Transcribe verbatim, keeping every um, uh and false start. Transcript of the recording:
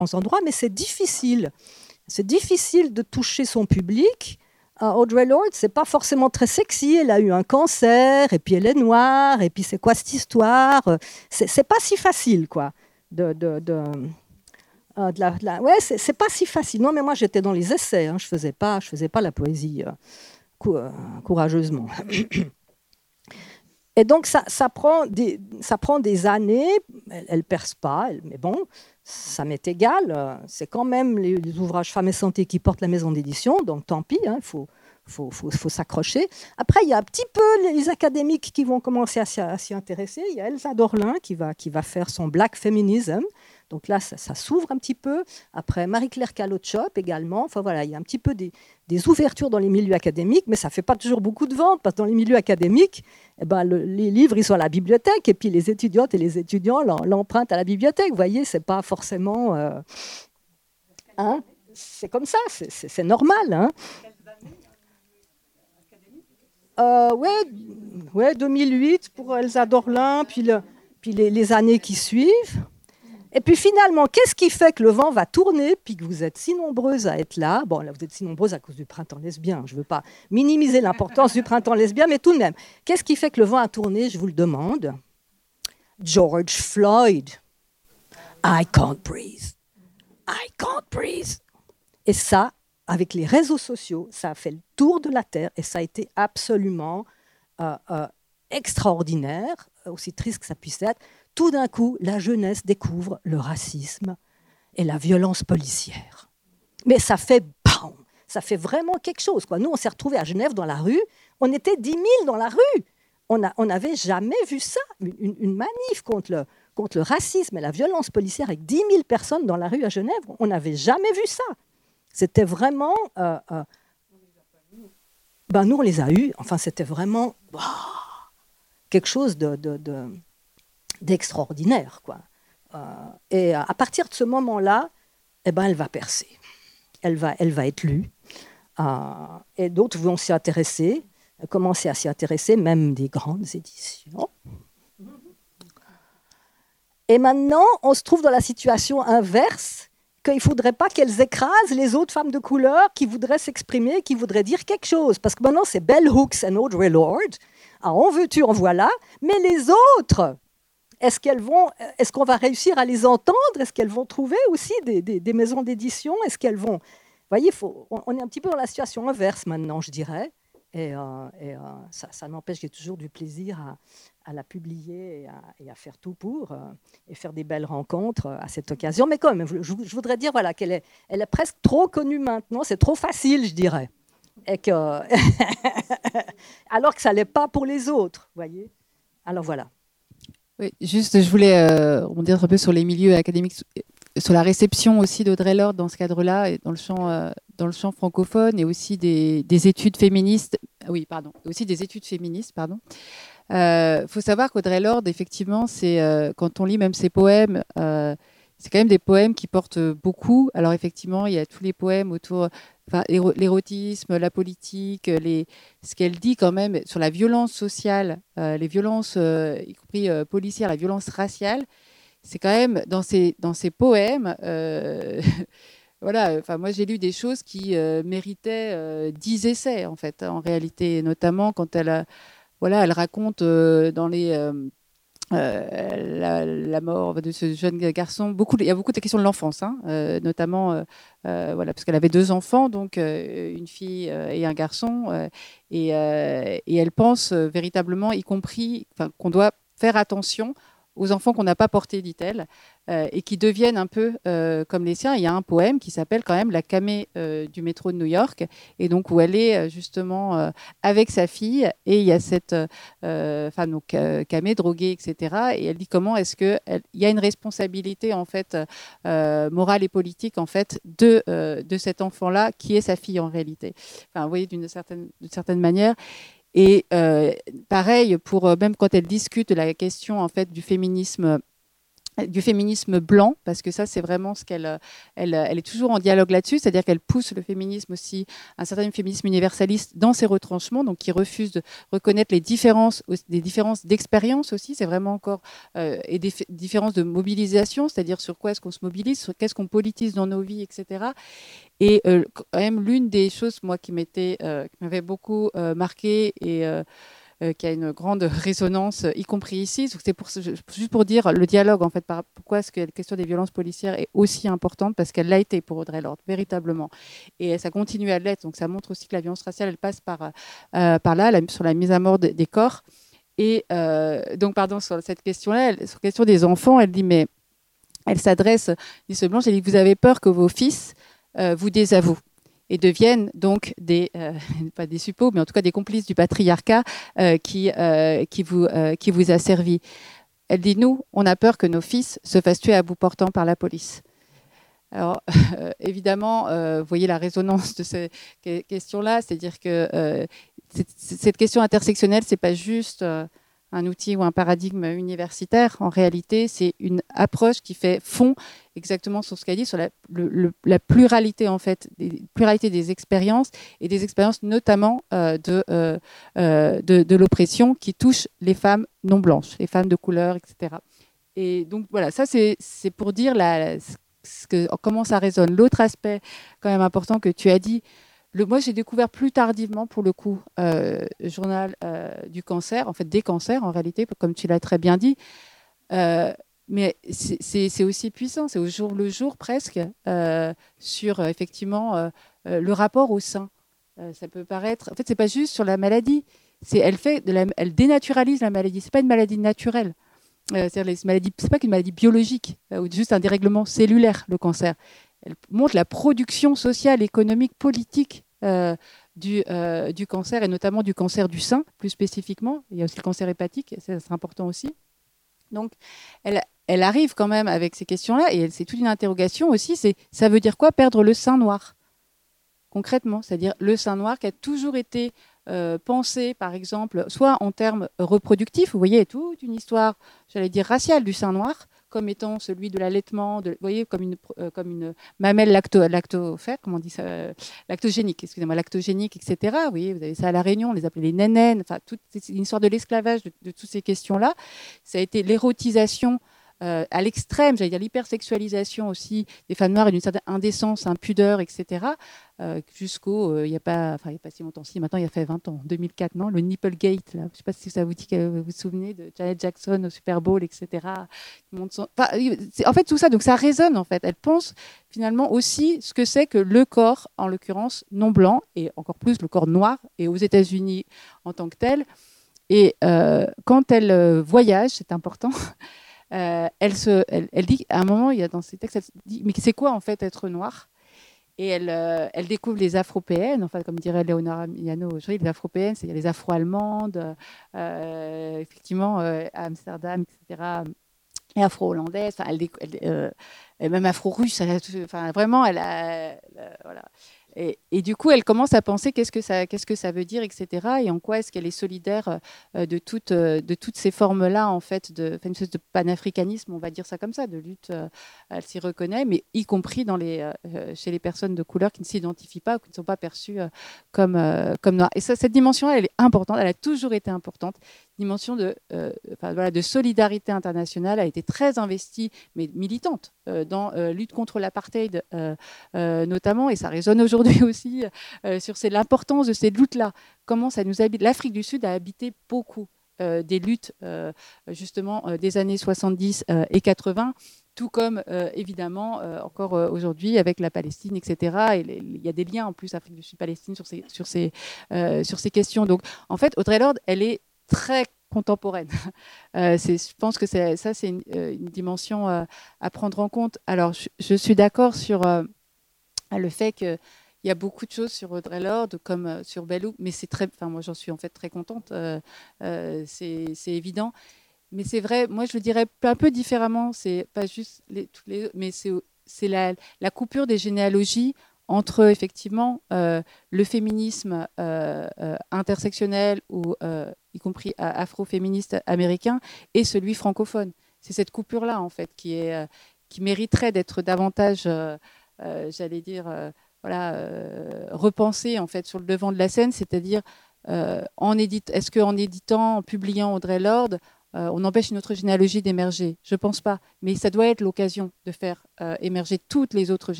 endroits, mais c'est difficile. C'est difficile de toucher son public. Uh, Audre Lorde, c'est pas forcément très sexy. Elle a eu un cancer, et puis elle est noire, et puis c'est quoi cette histoire? C'est, c'est pas si facile, quoi. De, de, de, uh, de la, de la... Ouais, c'est, c'est pas si facile. Non, mais moi j'étais dans les essais. Hein. Je faisais pas, je faisais pas la poésie euh, cou- euh, courageusement. Et donc ça, ça prend des, ça prend des années. Elle, elle perce pas, elle, mais bon. Ça m'est égal, c'est quand même les, les ouvrages Femmes et Santé qui portent la maison d'édition, donc tant pis, il hein, faut, faut, faut, faut s'accrocher. Après, il y a un petit peu les académiques qui vont commencer à s'y, à s'y intéresser. Il y a Elsa Dorlin qui va, qui va faire son Black Feminism, donc là, ça, ça s'ouvre un petit peu. Après, Marie-Claire Calot-Chop également. Enfin voilà, il y a un petit peu des, des ouvertures dans les milieux académiques, mais ça ne fait pas toujours beaucoup de ventes, parce que dans les milieux académiques, eh ben, le, les livres, ils sont à la bibliothèque, et puis les étudiantes et les étudiants l'empruntent à la bibliothèque. Vous voyez, ce n'est pas forcément... Euh, hein, c'est comme ça, c'est, c'est, c'est normal. Hein. Euh, ouais, ouais, deux mille huit pour Elsa Dorlin, puis, le, puis les, les années qui suivent. Et puis finalement, qu'est-ce qui fait que le vent va tourner, puis que vous êtes si nombreuses à être là? Bon, là, vous êtes si nombreuses à cause du printemps lesbien. Je ne veux pas minimiser l'importance du printemps lesbien, mais tout de même, qu'est-ce qui fait que le vent a tourné? Je vous le demande. George Floyd. I can't breathe. I can't breathe. Et ça, avec les réseaux sociaux, ça a fait le tour de la Terre, et ça a été absolument euh, euh, extraordinaire, aussi triste que ça puisse être. Tout d'un coup, la jeunesse découvre le racisme et la violence policière. Mais ça fait bam, ça fait vraiment quelque chose, quoi. Nous, on s'est retrouvés à Genève dans la rue, on était dix mille dans la rue. On n'avait jamais vu ça, une, une manif contre le, contre le racisme et la violence policière avec dix mille personnes dans la rue à Genève. On n'avait jamais vu ça. C'était vraiment... Euh, euh, ben nous, on les a eus. Enfin, c'était vraiment wow, quelque chose de... de, de d'extraordinaire, quoi. Euh, et à partir de ce moment-là, eh ben, elle va percer. Elle va, elle va être lue. Euh, et d'autres vont s'y intéresser, commencer à s'y intéresser, même des grandes éditions. Et maintenant, on se trouve dans la situation inverse, qu'il ne faudrait pas qu'elles écrasent les autres femmes de couleur qui voudraient s'exprimer, qui voudraient dire quelque chose. Parce que maintenant, c'est Bell Hooks et Audre Lorde. Ah, en veux-tu, en voilà. Mais les autres... Est-ce, qu'elles vont, est-ce qu'on va réussir à les entendre? Est-ce qu'elles vont trouver aussi des, des, des maisons d'édition? Est-ce qu'elles vont... Vous voyez, faut, on est un petit peu dans la situation inverse maintenant, je dirais. Et, euh, et euh, ça, ça n'empêche qu'il y a toujours du plaisir à, à la publier et à, et à faire tout pour, euh, et faire des belles rencontres à cette occasion. Mais quand même, je, je voudrais dire voilà, qu'elle est, elle est presque trop connue maintenant. C'est trop facile, je dirais. Et que alors que ça ne l'est pas pour les autres, vous voyez. Alors voilà. Oui, juste, je voulais euh, rebondir un peu sur les milieux académiques, sur la réception aussi d'Audre Lorde dans ce cadre-là, et dans le champ, euh, dans le champ francophone, et aussi des, des études féministes. Oui, pardon, aussi des études féministes, pardon. Il euh, faut savoir qu'Audre Lorde, effectivement, c'est euh, quand on lit même ses poèmes, euh, c'est quand même des poèmes qui portent beaucoup. Alors effectivement, il y a tous les poèmes autour, enfin, l'érotisme, la politique, les, ce qu'elle dit quand même sur la violence sociale, euh, les violences, euh, y compris euh, policières, la violence raciale. C'est quand même dans ces, dans ces poèmes, euh, voilà. Enfin, moi j'ai lu des choses qui euh, méritaient euh, dix essais en fait, en réalité, notamment quand elle, a, voilà, elle raconte euh, dans les euh, Euh, la, la mort de ce jeune garçon. Beaucoup, il y a beaucoup de questions de l'enfance, hein, euh, notamment euh, euh, voilà, parce qu'elle avait deux enfants, donc euh, une fille euh, et un garçon, euh, et, euh, et elle pense euh, véritablement, y compris, qu'on doit faire attention aux enfants qu'on n'a pas portés, dit-elle, euh, et qui deviennent un peu euh, comme les siens. Il y a un poème qui s'appelle quand même La Camé euh, du métro de New York, et donc où elle est justement euh, avec sa fille, et il y a cette euh, femme, donc euh, Camé, droguée, et cetera. Et elle dit comment est-ce qu'il y a une responsabilité en fait euh, morale et politique en fait de, euh, de cet enfant-là qui est sa fille en réalité. Enfin, vous voyez, d'une certaine, d'une certaine manière. Et euh, pareil, pour, même quand elle discute de la question en fait, du féminisme du féminisme blanc, parce que ça, c'est vraiment ce qu'elle elle, elle est toujours en dialogue là-dessus, c'est-à-dire qu'elle pousse le féminisme aussi, un certain féminisme universaliste dans ses retranchements, donc qui refuse de reconnaître les différences, des différences d'expérience aussi, c'est vraiment encore, euh, et des différences de mobilisation, c'est-à-dire sur quoi est-ce qu'on se mobilise, sur qu'est-ce qu'on politise dans nos vies, et cetera. Et euh, quand même, l'une des choses, moi, qui m'était, euh, qui m'avait beaucoup euh, marquée et euh, Euh, qui a une grande résonance, y compris ici. C'est pour, juste pour dire le dialogue, en fait, par, pourquoi est-ce que la question des violences policières est aussi importante, parce qu'elle l'a été pour Audre Lorde, véritablement. Et ça continue à l'être. Donc ça montre aussi que la violence raciale, elle passe par, euh, par là, la, sur la mise à mort de, des corps. Et euh, donc, pardon, sur cette question-là, elle, sur la question des enfants, elle dit, mais elle s'adresse, Lise Blanche, elle dit, vous avez peur que vos fils euh, vous désavouent et deviennent donc des, euh, pas des suppôts, mais en tout cas des complices du patriarcat euh, qui, euh, qui, vous, euh, qui vous a servi. Elle dit, nous, on a peur que nos fils se fassent tuer à bout portant par la police. Alors, euh, évidemment, euh, vous voyez la résonance de ces questions-là, c'est-à-dire que euh, cette question intersectionnelle, ce n'est pas juste euh, un outil ou un paradigme universitaire. En réalité, c'est une approche qui fait fond exactement sur ce qu'a dit, sur la, le, le, la pluralité, en fait, des, pluralité des expériences, et des expériences notamment euh, de, euh, euh, de, de l'oppression qui touche les femmes non blanches, les femmes de couleur, et cetera. Et donc, voilà, ça, c'est pour dire la, ce que, comment ça résonne. L'autre aspect quand même important que tu as dit, le, moi, j'ai découvert plus tardivement, pour le coup, euh, journal euh, du cancer, en fait, des cancers, en réalité, comme tu l'as très bien dit. Euh, mais c'est aussi puissant, c'est au jour le jour, presque, euh, sur, effectivement, euh, euh, le rapport au sein. Euh, ça peut paraître... En fait, c'est pas juste sur la maladie. Elle, fait de la, elle dénaturalise la maladie. C'est pas une maladie naturelle. Euh, c'est pas qu'une maladie biologique, euh, ou juste un dérèglement cellulaire, le cancer. Elle montre la production sociale, économique, politique euh, du, euh, du cancer, et notamment du cancer du sein, plus spécifiquement. Il y a aussi le cancer hépatique, c'est important aussi. Donc, elle, elle arrive quand même avec ces questions-là, et c'est toute une interrogation aussi, c'est ça veut dire quoi perdre le sein noir, concrètement, c'est-à-dire le sein noir qui a toujours été euh, pensé, par exemple, soit en termes reproductifs, vous voyez, il y a toute une histoire, j'allais dire, raciale du sein noir, comme étant celui de l'allaitement, vous voyez, comme une, euh, comme une mamelle lacto, lacto, comment on dit ça, euh, lactogénique, excusez-moi, lactogénique, et cetera. Vous voyez, vous avez ça à La Réunion, on les appelait les nénènes, enfin, toute une histoire de l'esclavage, de, de toutes ces questions-là. Ça a été l'érotisation euh, à l'extrême, j'allais dire l'hypersexualisation aussi des femmes noires, et d'une certaine indécence, impudeur, et cetera. Euh, jusqu'au, il euh, n'y a pas, enfin, il n'y a pas si longtemps, si maintenant il y a fait vingt ans, deux mille quatre, non, le Nipplegate, là, je ne sais pas si ça vous dit, que vous vous souvenez de Janet Jackson au Super Bowl, et cetera. Son... Enfin, en fait, tout ça, donc ça résonne, en fait. Elle pense finalement aussi ce que c'est que le corps, en l'occurrence non blanc, et encore plus le corps noir, et aux États-Unis en tant que tel. Et euh, quand elle euh, voyage, c'est important. Euh, elle, se, elle, elle dit, à un moment, il y a dans ses textes, elle dit, mais c'est quoi en fait être noir? Et elle, euh, elle découvre les afropéennes, enfin, comme dirait Léonora Miano aujourd'hui, les afropéennes, c'est les afro-allemandes, euh, effectivement, euh, à Amsterdam, et cetera, et afro-hollandaises, enfin, elle, elle, euh, même afro-russe, enfin, vraiment, elle a, elle a voilà. Et, et du coup, elle commence à penser qu'est-ce que ça, qu'est-ce que ça veut dire, et cetera. Et en quoi est-ce qu'elle est solidaire euh, de, toute, euh, de toutes ces formes-là, en fait, de, une espèce de panafricanisme, on va dire ça comme ça, de lutte. Euh, elle s'y reconnaît, mais y compris dans les, euh, chez les personnes de couleur qui ne s'identifient pas ou qui ne sont pas perçues euh, comme, euh, comme noires. Et ça, cette dimension-là, elle est importante. Elle a toujours été importante. Dimension de, euh, enfin, voilà, de solidarité internationale a été très investie, mais militante, euh, dans euh, lutte contre l'apartheid euh, euh, notamment, et ça résonne aujourd'hui aussi euh, sur l'importance de ces luttes-là. Comment ça nous habite. L'Afrique du Sud a habité beaucoup euh, des luttes euh, justement euh, des années soixante-dix euh, et quatre-vingts, tout comme euh, évidemment euh, encore euh, aujourd'hui avec la Palestine, et cetera. Et il y a des liens en plus Afrique du Sud-Palestine sur ces, sur, ces, euh, sur ces questions. Donc en fait, Audre Lorde, elle est très contemporaine. Euh, je pense que ça, c'est une, une dimension euh, à prendre en compte. Alors, je, je suis d'accord sur euh, le fait qu'il y a beaucoup de choses sur Audre Lorde, comme euh, sur Bell Hooks, mais c'est très, enfin, moi, j'en suis en fait très contente, euh, euh, c'est évident. Mais c'est vrai, moi, je le dirais un peu différemment, c'est pas juste les, toutes les, mais c'est la, la coupure des généalogies entre effectivement euh, le féminisme euh, euh, intersectionnel ou euh, y compris afroféministe américain et celui francophone. c'est cette coupure-là, en fait, qui, est, euh, qui mériterait d'être davantage, euh, euh, j'allais dire, euh, voilà, euh, repensée, en fait, sur le devant de la scène, c'est-à-dire, euh, en édite, est-ce qu'en éditant, en publiant Audre Lorde, euh, on empêche une autre généalogie d'émerger? Je ne pense pas, mais ça doit être l'occasion de faire euh, émerger toutes les autres généalogies.